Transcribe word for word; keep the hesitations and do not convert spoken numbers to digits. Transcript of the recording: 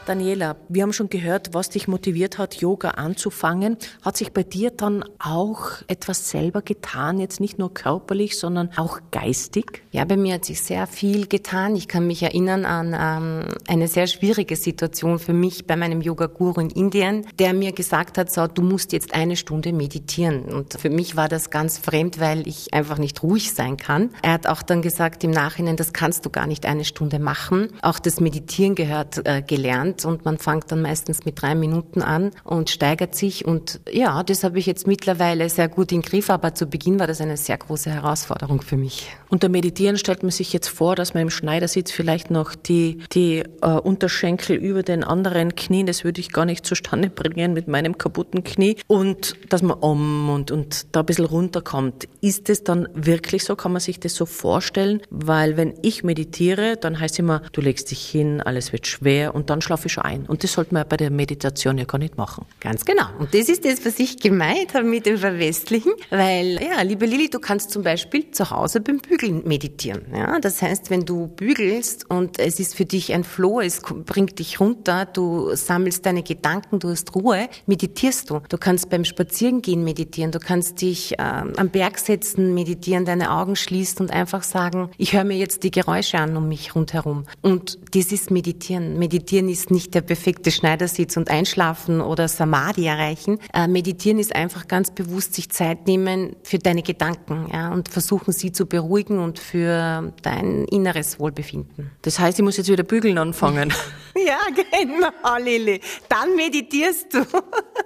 Daniela, wir haben schon gehört, was dich motiviert hat, Yoga anzufangen. Hat sich bei dir dann auch etwas selber getan, jetzt nicht nur körperlich, sondern auch geistig? Ja, bei mir hat sich sehr viel getan. Ich kann mich erinnern an ähm, eine sehr schwierige Situation für mich bei meinem Yoga-Guru in Indien, der mir gesagt hat, so, du musst jetzt eine Stunde meditieren. Und für mich war das ganz fremd, weil ich einfach nicht ruhig sein kann. Er hat auch dann gesagt im Nachhinein, das kannst du gar nicht eine Stunde machen. Auch das Meditieren gehört äh, gelernt. Und man fängt dann meistens mit drei Minuten an und steigert sich. Und ja, das habe ich jetzt mittlerweile sehr gut in den Griff. Aber zu Beginn war das eine sehr große Herausforderung für mich. Unter Meditieren stellt man sich jetzt vor, dass man im Schneidersitz vielleicht noch die, die äh, Unterschenkel über den anderen Knien, das würde ich gar nicht zustande bringen mit meinem kaputten Knie. Und dass man um und, und da ein bisschen runterkommt. Ist es dann wirklich so? Kann man sich das so vorstellen? Weil wenn ich meditiere, dann heißt es immer, du legst dich hin, alles wird schwer und dann schlafe ich schon ein. Und das sollte man bei der Meditation ja gar nicht machen. Ganz genau. Und das ist das, was ich gemeint habe mit dem Verwestlichen. Weil, ja, liebe Lilly, du kannst zum Beispiel zu Hause beim Bügeln meditieren. Ja, das heißt, wenn du bügelst und es ist für dich ein Flow, es bringt dich runter, du sammelst deine Gedanken, du hast Ruhe, meditierst du. Du kannst beim Spazierengehen meditieren, du kannst dich ähm, am Berg setzen, meditieren, deine Augen schließen und einfach sagen, ich höre mir jetzt die Geräusche an um mich rundherum. Und das ist Meditieren. Meditieren ist nicht der perfekte Schneidersitz und einschlafen oder Samadhi erreichen. Äh, meditieren ist einfach ganz bewusst sich Zeit nehmen für deine Gedanken, ja, und versuchen sie zu beruhigen und für dein inneres Wohlbefinden. Das heißt, ich muss jetzt wieder bügeln anfangen. Ja, genau, Lilly. Dann meditierst du.